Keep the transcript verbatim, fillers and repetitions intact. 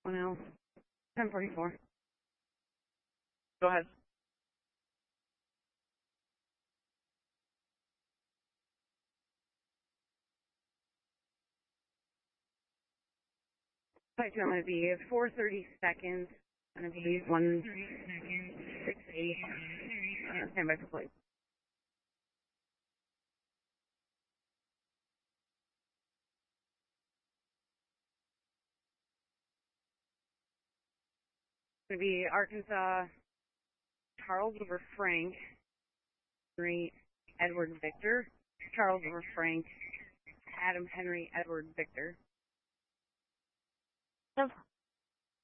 Well, ten forty-four. Go ahead. Flight time going to be four thirty seconds. Going to be one six eight. Uh, stand by for flight. Going to be Arkansas Charles over Frank. Henry Edward Victor. Charles over Frank. Adam Henry Edward Victor.